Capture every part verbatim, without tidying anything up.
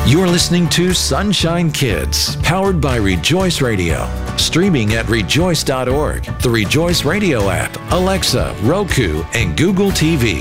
You're listening to Sunshine Kids, powered by Rejoice Radio. Streaming at rejoice dot org, the Rejoice Radio app, Alexa, Roku, and Google T V.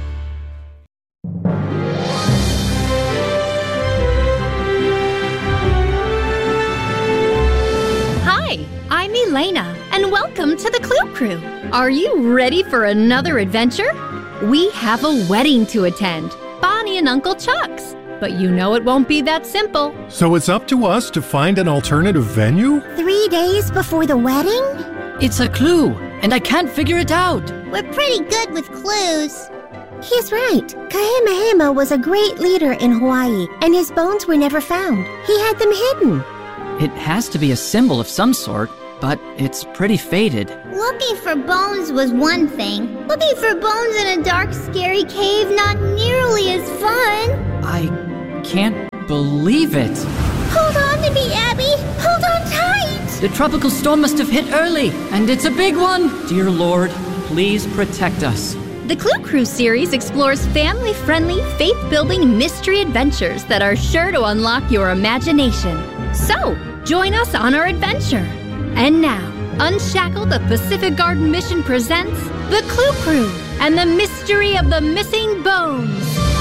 Hi, I'm Elena, and welcome to the Clue Crew. Are you ready for another adventure? We have a wedding to attend, Bonnie and Uncle Chuck's. But you know it won't be that simple. So it's up to us to find an alternative venue? Three days before the wedding? It's a clue, and I can't figure it out. We're pretty good with clues. He's right. Kamehameha was a great leader in Hawaii, and his bones were never found. He had them hidden. It has to be a symbol of some sort, but it's pretty faded. Looking for bones was one thing. Looking for bones in a dark, scary cave, not nearly as fun. I can't believe it. Hold on to me, Abby. Hold on tight. The tropical storm must have hit early, and it's a big one. Dear Lord, please protect us. The Clue Crew series explores family-friendly, faith-building mystery adventures that are sure to unlock your imagination. So, join us on our adventure. And now, Unshackle the Pacific Garden Mission presents The Clue Crew and the Mystery of the Missing Bones.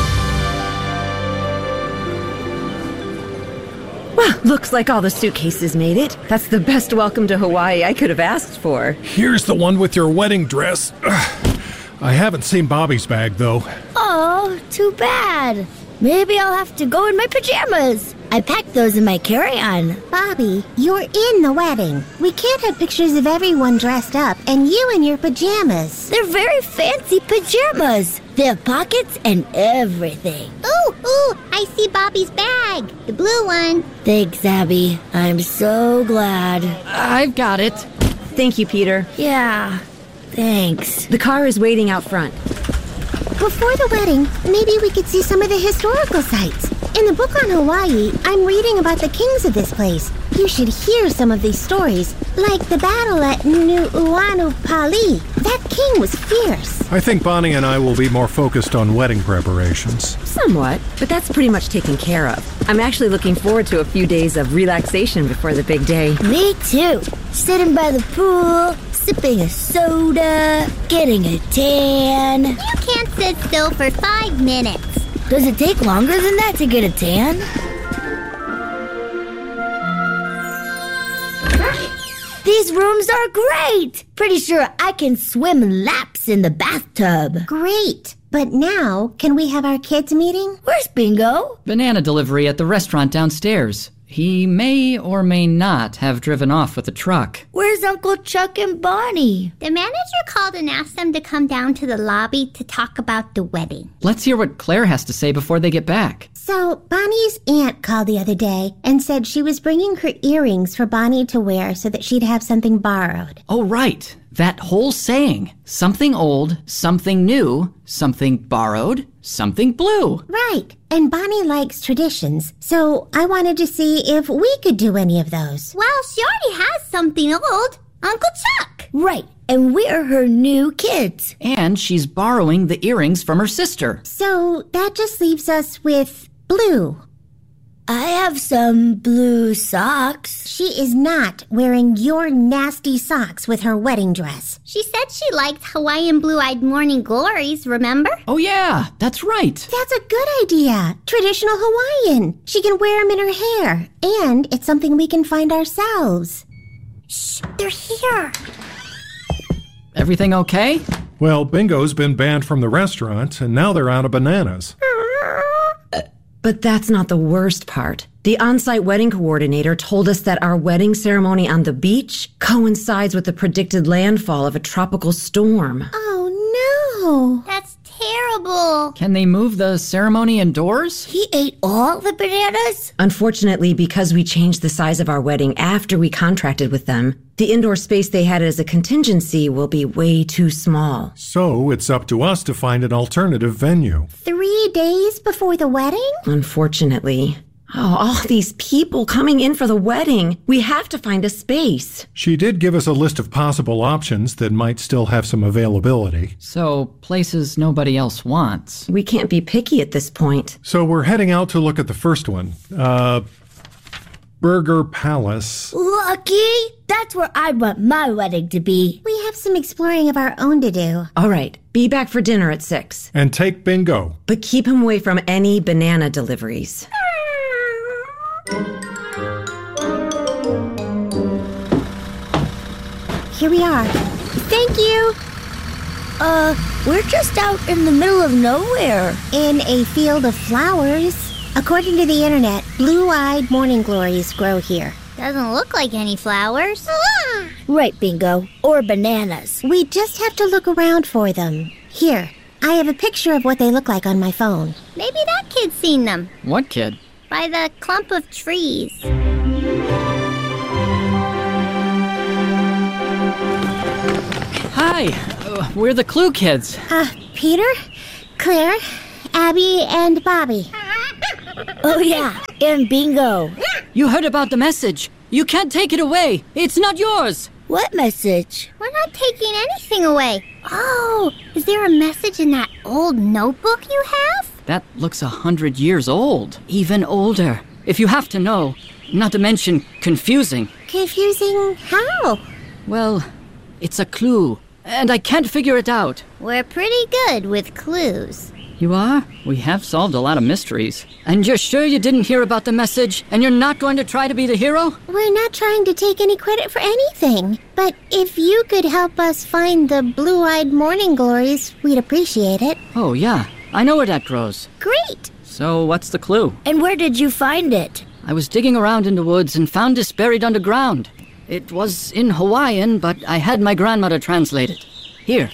Well, looks like all the suitcases made it. That's the best welcome to Hawaii I could have asked for. Here's the one with your wedding dress. Ugh. I haven't seen Bobby's bag, though. Oh, too bad. Maybe I'll have to go in my pajamas. I packed those in my carry-on. Bobby, you're in the wedding. We can't have pictures of everyone dressed up and you in your pajamas. They're very fancy pajamas. They have pockets and everything. Ooh, ooh, I see Bobby's bag. The blue one. Thanks, Abby. I'm so glad. I've got it. Thank you, Peter. Yeah, thanks. The car is waiting out front. Before the wedding, maybe we could see some of the historical sites. In the book on Hawaii, I'm reading about the kings of this place. You should hear some of these stories, like the battle at Nu'uanu-Pali. That king was fierce. I think Bonnie and I will be more focused on wedding preparations. Somewhat, but that's pretty much taken care of. I'm actually looking forward to a few days of relaxation before the big day. Me too. Sitting by the pool, sipping a soda, getting a tan. You can't sit still for five minutes. Does it take longer than that to get a tan? These rooms are great! Pretty sure I can swim laps in the bathtub. Great. But now, can we have our kids' meeting? Where's Bingo? Banana delivery at the restaurant downstairs. He may or may not have driven off with the truck. Where's Uncle Chuck and Bonnie? The manager called and asked them to come down to the lobby to talk about the wedding. Let's hear what Claire has to say before they get back. So, Bonnie's aunt called the other day and said she was bringing her earrings for Bonnie to wear so that she'd have something borrowed. Oh, right. That whole saying. Something old, something new, something borrowed, something blue. Right. And Bonnie likes traditions, so I wanted to see if we could do any of those. Well, she already has something old. Uncle Chuck. Right. And we're her new kids. And she's borrowing the earrings from her sister. So that just leaves us with blue. I have some blue socks. She is not wearing your nasty socks with her wedding dress. She said she liked Hawaiian blue-eyed morning glories, remember? Oh yeah, that's right. That's a good idea. Traditional Hawaiian. She can wear them in her hair. And it's something we can find ourselves. Shh, they're here. Everything okay? Well, Bingo's been banned from the restaurant, and now they're out of bananas. But that's not the worst part. The on-site wedding coordinator told us that our wedding ceremony on the beach coincides with the predicted landfall of a tropical storm. Oh, no. That's terrible. Can they move the ceremony indoors? He ate all the bananas? Unfortunately, because we changed the size of our wedding after we contracted with them, the indoor space they had as a contingency will be way too small. So it's up to us to find an alternative venue. Three days before the wedding? Unfortunately. Oh, all these people coming in for the wedding. We have to find a space. She did give us a list of possible options that might still have some availability. So, places nobody else wants. We can't be picky at this point. So we're heading out to look at the first one. Uh, Burger Palace. Lucky! That's where I'd want my wedding to be. We have some exploring of our own to do. All right, be back for dinner at six. And take Bingo. But keep him away from any banana deliveries. Here we are. Thank you. Uh, we're just out in the middle of nowhere. In a field of flowers. According to the internet, blue-eyed morning glories grow here. Doesn't look like any flowers. Right, Bingo. Or bananas. We just have to look around for them. Here, I have a picture of what they look like on my phone. Maybe that kid's seen them. What kid? By the clump of trees. Hi, uh, we're the Clue Kids. Uh, Peter, Claire, Abby, and Bobby. Oh, yeah, and Bingo. You heard about the message. You can't take it away. It's not yours. What message? We're not taking anything away. Oh, is there a message in that old notebook you have? That looks a hundred years old. Even older. If you have to know. Not to mention confusing. Confusing how? Well, it's a clue, and I can't figure it out. We're pretty good with clues. You are? We have solved a lot of mysteries. And you're sure you didn't hear about the message, and you're not going to try to be the hero? We're not trying to take any credit for anything. But if you could help us find the blue-eyed morning glories, we'd appreciate it. Oh, yeah. I know where that grows. Great! So what's the clue? And where did you find it? I was digging around in the woods and found this buried underground. It was in Hawaiian, but I had my grandmother translate it. Here.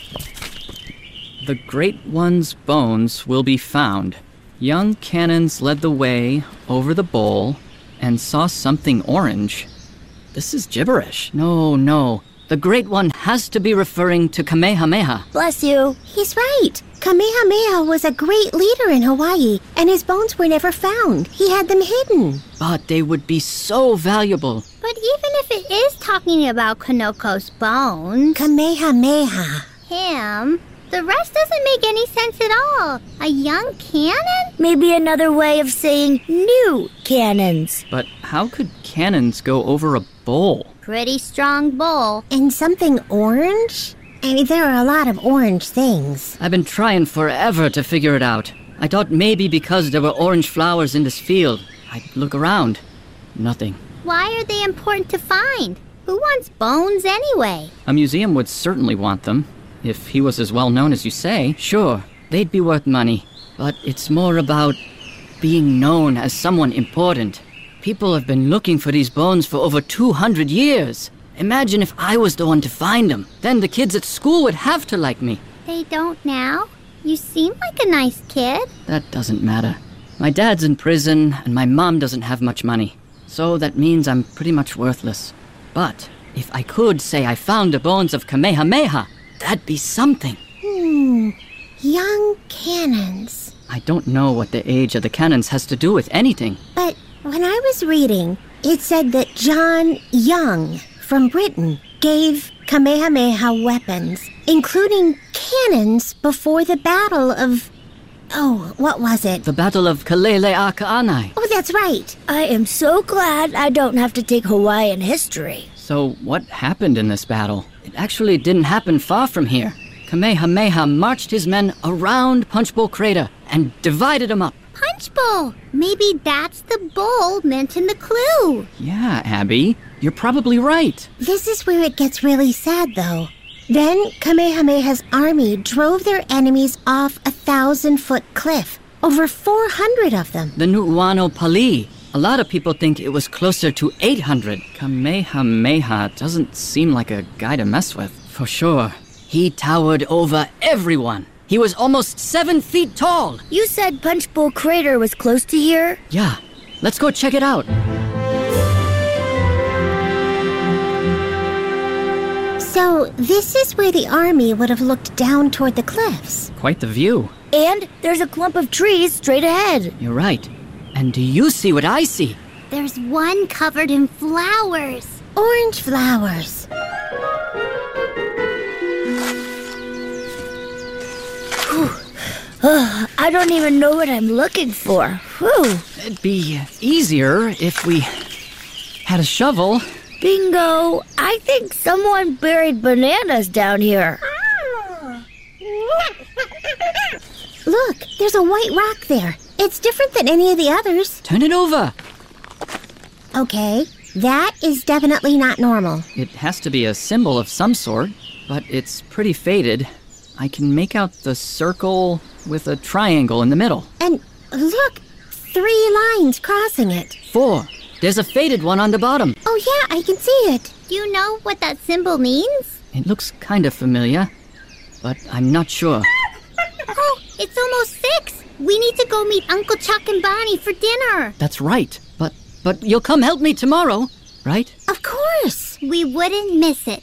The Great One's bones will be found. Young cannons led the way over the bowl and saw something orange. This is gibberish. No, no. The Great One has to be referring to Kamehameha. Bless you. He's right. Kamehameha was a great leader in Hawaii, and his bones were never found. He had them hidden. But they would be so valuable. But even if it is talking about Kanoko's bones... Kamehameha. Him... The rest doesn't make any sense at all. A young cannon? Maybe another way of saying new cannons. But how could cannons go over a bowl? Pretty strong bowl. And something orange? I mean, there are a lot of orange things. I've been trying forever to figure it out. I thought maybe because there were orange flowers in this field, I'd look around. Nothing. Why are they important to find? Who wants bones anyway? A museum would certainly want them. If he was as well known as you say, sure, they'd be worth money. But it's more about being known as someone important. People have been looking for these bones for over two hundred years. Imagine if I was the one to find them. Then the kids at school would have to like me. They don't now. You seem like a nice kid. That doesn't matter. My dad's in prison, and my mom doesn't have much money. So that means I'm pretty much worthless. But if I could say I found the bones of Kamehameha, that'd be something. Hmm. Young cannons. I don't know what the age of the cannons has to do with anything. But when I was reading, it said that John Young from Britain gave Kamehameha weapons, including cannons before the Battle of... Oh, what was it? The Battle of Kaleleakaanai. Oh, that's right. I am so glad I don't have to take Hawaiian history. So what happened in this battle? It actually didn't happen far from here. Kamehameha marched his men around Punchbowl Crater and divided them up. Punchbowl! Maybe that's the bowl meant in the clue. Yeah, Abby, you're probably right. This is where it gets really sad, though. Then Kamehameha's army drove their enemies off a thousand-foot cliff. Over four hundred of them. The Nu'uano Pali. A lot of people think it was closer to eight hundred. Kamehameha doesn't seem like a guy to mess with, for sure. He towered over everyone. He was almost seven feet tall. You said Punchbowl Crater was close to here? Yeah. Let's go check it out. So, this is where the army would have looked down toward the cliffs. Quite the view. And there's a clump of trees straight ahead. You're right. And do you see what I see? There's one covered in flowers. Orange flowers. Oh, I don't even know what I'm looking for. Whew. It'd be easier if we had a shovel. Bingo! I think someone buried bananas down here. Look, there's a white rock there. It's different than any of the others. Turn it over. Okay, that is definitely not normal. It has to be a symbol of some sort, but it's pretty faded. I can make out the circle with a triangle in the middle. And look, three lines crossing it. Four. There's a faded one on the bottom. Oh yeah, I can see it. Do you know what that symbol means? It looks kind of familiar, but I'm not sure. Oh, it's almost six. We need to go meet Uncle Chuck and Bonnie for dinner. That's right. But but you'll come help me tomorrow, right? Of course. We wouldn't miss it.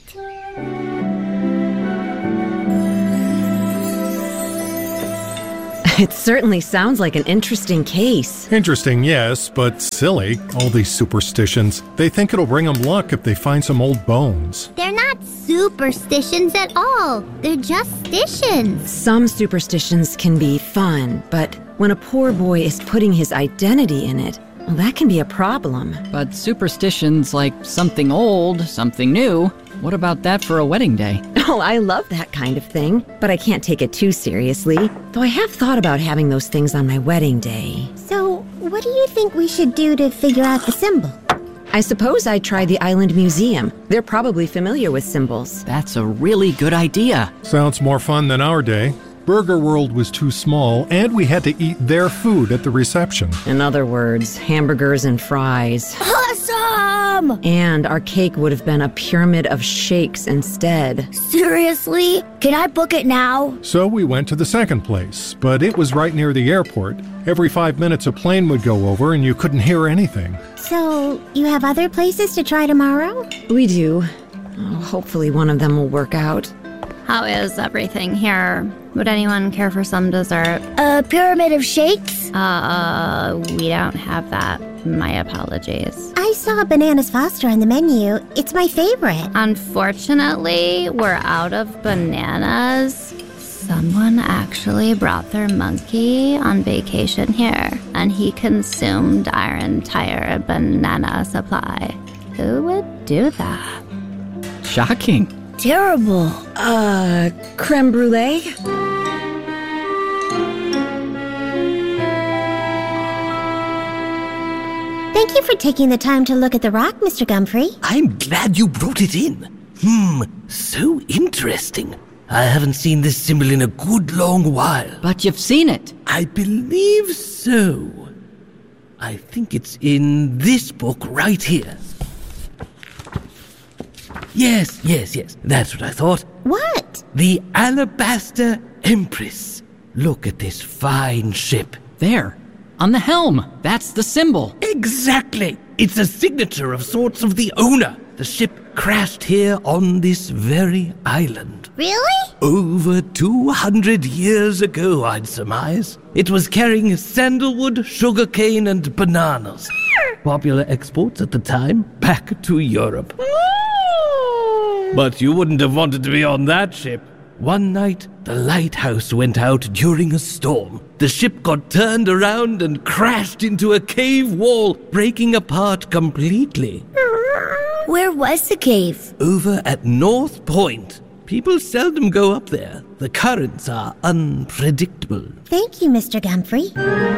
It certainly sounds like an interesting case. Interesting, yes, but silly. All these superstitions. They think it'll bring them luck if they find some old bones. They're not superstitions at all. They're just stitions. Some superstitions can be fun, but when a poor boy is putting his identity in it, well, that can be a problem. But superstitions like something old, something new, what about that for a wedding day? Oh, I love that kind of thing, but I can't take it too seriously, though I have thought about having those things on my wedding day. So, what do you think we should do to figure out the symbol? I suppose I'd try the Island Museum. They're probably familiar with symbols. That's a really good idea. Sounds more fun than our day. Burger World was too small, and we had to eat their food at the reception. In other words, hamburgers and fries. Awesome! And our cake would have been a pyramid of shakes instead. Seriously? Can I book it now? So we went to the second place, but it was right near the airport. Every five minutes a plane would go over and you couldn't hear anything. So, you have other places to try tomorrow? We do. Oh, hopefully one of them will work out. How is everything here? Would anyone care for some dessert? A pyramid of shakes? Uh, we don't have that. My apologies. I saw Bananas Foster on the menu. It's my favorite. Unfortunately, we're out of bananas. Someone actually brought their monkey on vacation here, and he consumed our entire banana supply. Who would do that? Shocking. Terrible. Uh, creme brulee? Thank you for taking the time to look at the rock, Mister Gumphrey. I'm glad you brought it in. Hmm, so interesting. I haven't seen this symbol in a good long while. But you've seen it. I believe so. I think it's in this book right here. Yes, yes, yes. That's what I thought. What? The Alabaster Empress. Look at this fine ship. There. On the helm. That's the symbol. Exactly. It's a signature of sorts of the owner. The ship crashed here on this very island. Really? Over two hundred years ago, I'd surmise. It was carrying sandalwood, sugarcane, and bananas. Popular exports at the time, back to Europe. But you wouldn't have wanted to be on that ship. One night, the lighthouse went out during a storm. The ship got turned around and crashed into a cave wall, breaking apart completely. Where was the cave? Over at North Point. People seldom go up there. The currents are unpredictable. Thank you, Mister Gumphrey.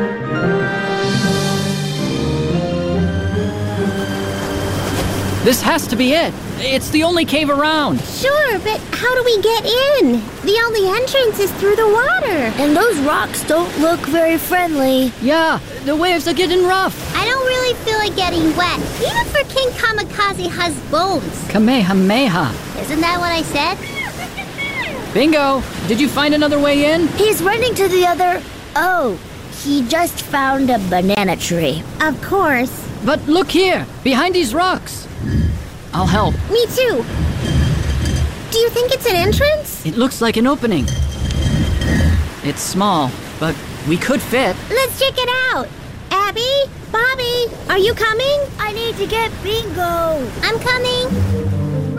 This has to be it. It's the only cave around. Sure, but how do we get in? The only entrance is through the water. And those rocks don't look very friendly. Yeah, the waves are getting rough. I don't really feel like getting wet, even for King Kamikaze has bones. Kamehameha. Isn't that what I said? Bingo. Did you find another way in? He's running to the other... Oh, he just found a banana tree. Of course. But look here, behind these rocks. I'll help. Me too. Do you think it's an entrance? It looks like an opening. It's small, but we could fit. Let's check it out. Abby! Bobby! Are you coming? I need to get Bingo. I'm coming.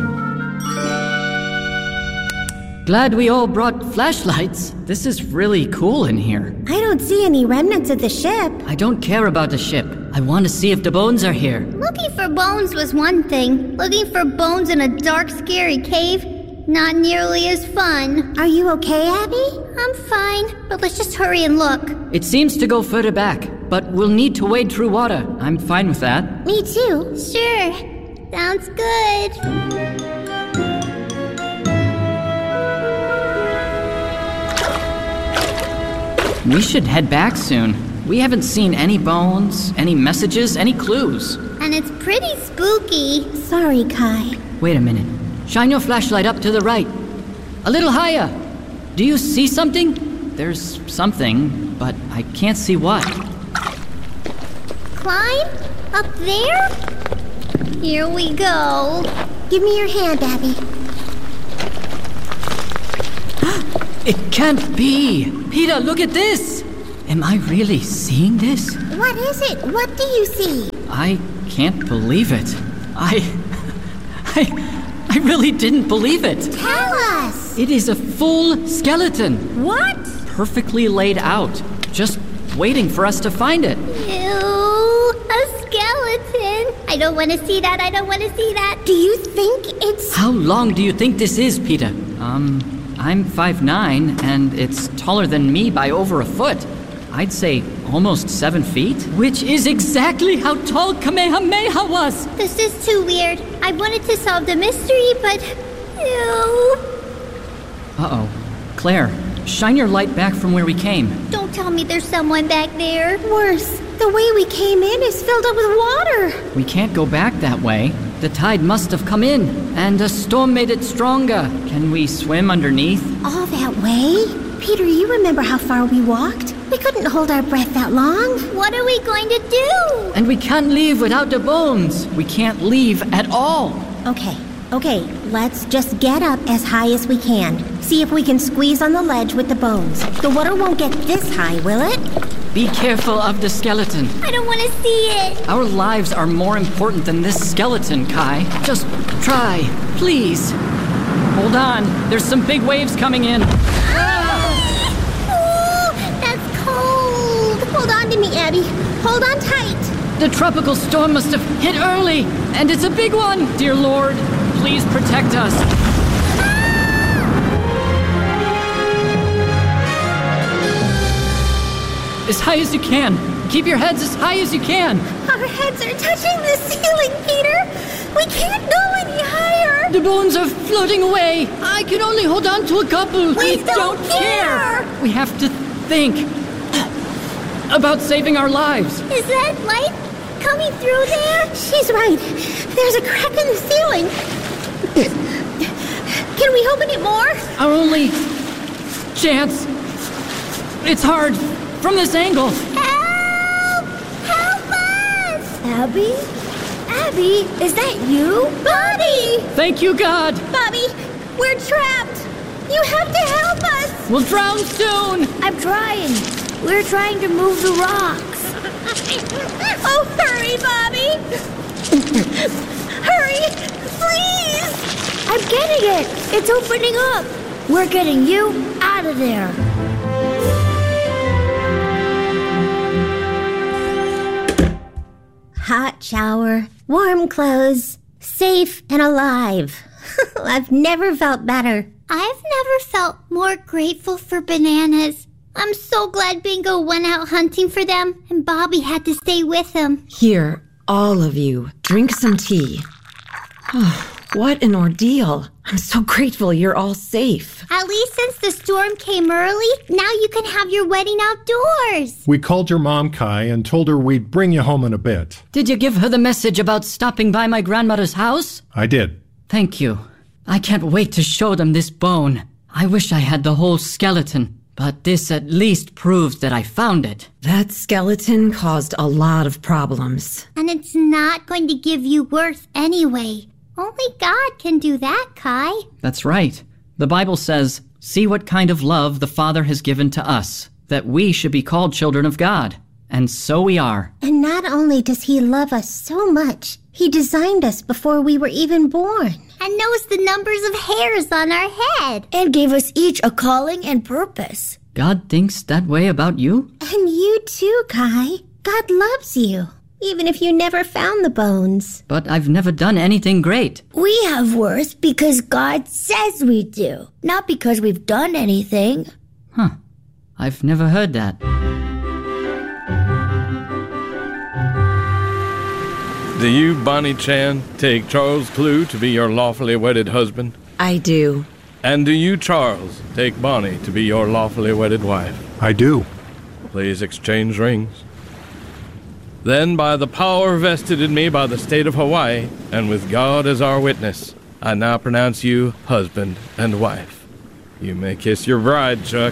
Glad we all brought flashlights. This is really cool in here. I don't see any remnants of the ship. I don't care about the ship. I want to see if the bones are here. Looking for bones was one thing. Looking for bones in a dark, scary cave, not nearly as fun. Are you okay, Abby? I'm fine, but let's just hurry and look. It seems to go further back, but we'll need to wade through water. I'm fine with that. Me too. Sure. Sounds good. We should head back soon. We haven't seen any bones, any messages, any clues. And it's pretty spooky. Sorry, Kai. Wait a minute. Shine your flashlight up to the right. A little higher. Do you see something? There's something, but I can't see what. Climb? Up there? Here we go. Give me your hand, Abby. It can't be! Peter, look at this! Am I really seeing this? What is it? What do you see? I can't believe it. I... I... I really didn't believe it. Tell us! It is a full skeleton. What? Perfectly laid out. Just waiting for us to find it. Ew, a skeleton. I don't want to see that. I don't want to see that. Do you think it's... How long do you think this is, Peter? Um... I'm five nine, and it's taller than me by over a foot. I'd say almost seven feet, which is exactly how tall Kamehameha was. This is too weird. I wanted to solve the mystery, but... Ew. Uh-oh. Claire, shine your light back from where we came. Don't tell me there's someone back there. Worse, the way we came in is filled up with water. We can't go back that way. The tide must have come in, and a storm made it stronger. Can we swim underneath? All that way? Peter, you remember how far we walked? We couldn't hold our breath that long. What are we going to do? And we can't leave without the bones. We can't leave at all. Okay, okay, let's just get up as high as we can. See if we can squeeze on the ledge with the bones. The water won't get this high, will it? Be careful of the skeleton. I don't want to see it. Our lives are more important than this skeleton, Kai. Just try, please. Hold on. There's some big waves coming in. Ah! Ooh, that's cold. Hold on to me, Abby. Hold on tight. The tropical storm must have hit early, and it's a big one. Dear Lord, please protect us. As high as you can. Keep your heads as high as you can. Our heads are touching the ceiling, Peter. We can't go any higher. The bones are floating away. I can only hold on to a couple. We, we don't, don't care. care. We have to think about saving our lives. Is that light coming through there? She's right. There's a crack in the ceiling. Can we open it more? Our only chance. It's hard. From this angle. Help! Help us! Abby? Abby, is that you? Bobby! Thank you, God. Bobby, we're trapped. You have to help us. We'll drown soon. I'm trying. We're trying to move the rocks. Oh, hurry, Bobby. Hurry, please. I'm getting it. It's opening up. We're getting you out of there. Hot shower, warm clothes, safe and alive. I've never felt better. I've never felt more grateful for bananas. I'm so glad Bingo went out hunting for them and Bobby had to stay with him. Here, all of you, drink some tea. Oh, what an ordeal. I'm so grateful you're all safe. At least since the storm came early, now you can have your wedding outdoors. We called your mom, Kai, and told her we'd bring you home in a bit. Did you give her the message about stopping by my grandmother's house? I did. Thank you. I can't wait to show them this bone. I wish I had the whole skeleton, but this at least proves that I found it. That skeleton caused a lot of problems. And it's not going to give you worth anyway. Only God can do that, Kai. That's right. The Bible says, "See what kind of love the Father has given to us, that we should be called children of God." And so we are. And not only does he love us so much, he designed us before we were even born. And knows the numbers of hairs on our head. And gave us each a calling and purpose. God thinks that way about you? And you too, Kai. God loves you, even if you never found the bones. But I've never done anything great. We have worth because God says we do, not because we've done anything. Huh. I've never heard that. Do you, Bonnie Chan, take Charles Clue to be your lawfully wedded husband? I do. And do you, Charles, take Bonnie to be your lawfully wedded wife? I do. Please exchange rings. Then, by the power vested in me by the state of Hawaii, and with God as our witness, I now pronounce you husband and wife. You may kiss your bride, Chuck.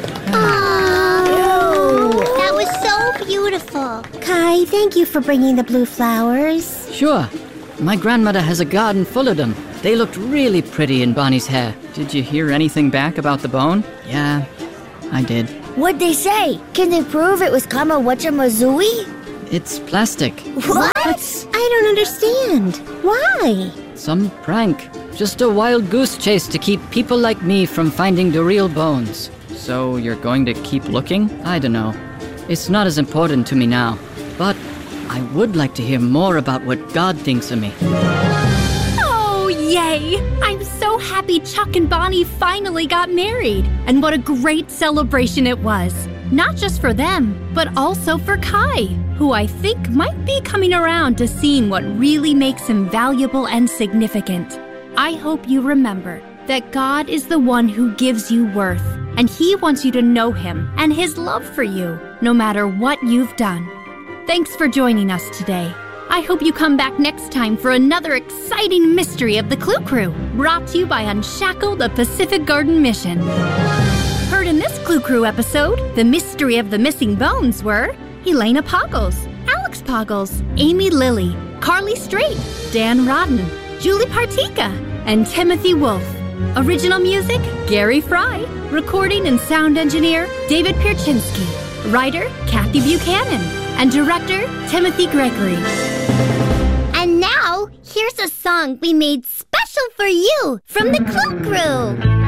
Oh, that was so beautiful. Kai, thank you for bringing the blue flowers. Sure. My grandmother has a garden full of them. They looked really pretty in Bonnie's hair. Did you hear anything back about the bone? Yeah, I did. What'd they say? Can they prove it was Kamawatcha-Mazui? It's plastic. What? I don't understand. Why? Some prank. Just a wild goose chase to keep people like me from finding the real bones. So you're going to keep looking? I don't know. It's not as important to me now. But I would like to hear more about what God thinks of me. Oh, yay! I'm so happy Chuck and Bonnie finally got married. And what a great celebration it was. Not just for them, but also for Kai, who I think might be coming around to seeing what really makes him valuable and significant. I hope you remember that God is the one who gives you worth, and He wants you to know Him and His love for you, no matter what you've done. Thanks for joining us today. I hope you come back next time for another exciting mystery of the Clue Crew, brought to you by Unshackle the Pacific Garden Mission. Heard in this Clue Crew episode, the mystery of the missing bones were Elena Poggles, Alex Poggles, Amy Lilly, Carly Strait, Dan Rodden, Julie Partika, and Timothy Wolf. Original music, Gary Fry. Recording and sound engineer, David Pierczynski. Writer, Kathy Buchanan. And director, Timothy Gregory. And now, here's a song we made special for you from the Clue Crew.